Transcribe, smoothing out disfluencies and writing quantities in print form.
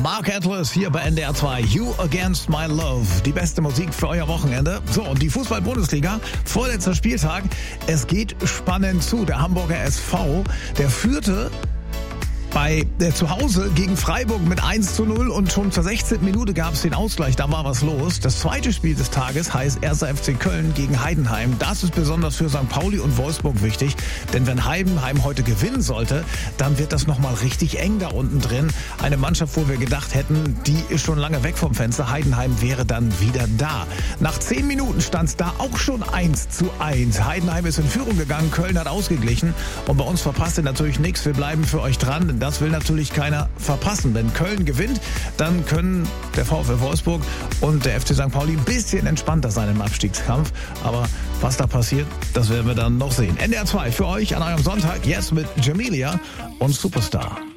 Mark Atlas hier bei NDR 2. You Against My Love. Die beste Musik für euer Wochenende. So, und die Fußball-Bundesliga, vorletzter Spieltag. Es geht spannend zu. Der Hamburger SV, der führte bei der zu Hause gegen Freiburg mit 1:0 und schon zur 16. Minute gab es den Ausgleich, da war was los. Das zweite Spiel des Tages heißt 1. FC Köln gegen Heidenheim. Das ist besonders für St. Pauli und Wolfsburg wichtig, denn wenn Heidenheim heute gewinnen sollte, dann wird das nochmal richtig eng da unten drin. Eine Mannschaft, wo wir gedacht hätten, die ist schon lange weg vom Fenster. Heidenheim wäre dann wieder da. Nach 10 Minuten stand es da auch schon 1:1. Heidenheim ist in Führung gegangen, Köln hat ausgeglichen und bei uns verpasst ihr natürlich nichts. Wir bleiben für euch dran, denn das will natürlich keiner verpassen. Wenn Köln gewinnt, dann können der VfL Wolfsburg und der FC St. Pauli ein bisschen entspannter sein im Abstiegskampf. Aber was da passiert, das werden wir dann noch sehen. NDR 2 für euch an eurem Sonntag, jetzt mit Jamelia und Superstar.